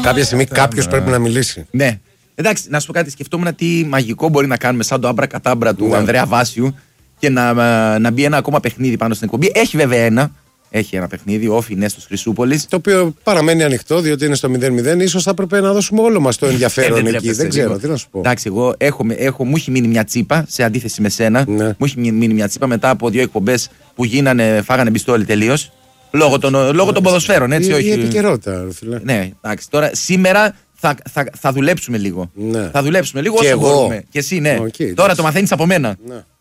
Κάποια στιγμή κάποιος πρέπει να μιλήσει. Ναι. Εντάξει, να σου πω κάτι, σκεφτόμουν τι μαγικό μπορεί να κάνουμε σαν το άμπρα-κατάμπρα του Ανδρέα Βάσιου και να μπει ένα ακόμα παιχνίδι πάνω στην εκπομπή. Έχει βέβαια ένα. Έχει ένα παιχνίδι, Όφι Νέστος Χρυσούπολης. Το οποίο παραμένει ανοιχτό, διότι είναι στο 0-0. Ίσως θα έπρεπε να δώσουμε όλο μας το ενδιαφέρον εκεί. Δεν ξέρω, τι να σου πω. Εντάξει, εγώ μου έχει μείνει μια τσίπα σε αντίθεση με σένα. Ναι. Μου έχει μείνει μια τσίπα μετά από 2 εκπομπές που φάγανε πιστόλι τελείως. Λόγω των ποδοσφαίρων, έτσι, όχι. Η επικαιρότητα, φίλε. Ναι, εντάξει, τώρα σήμερα θα δουλέψουμε λίγο. Ναι. Θα δουλέψουμε λίγο Και όσο εγώ. μπορούμε. Και εσύ, ναι. Okay, τώρα το μαθαίνεις από μένα. Ναι.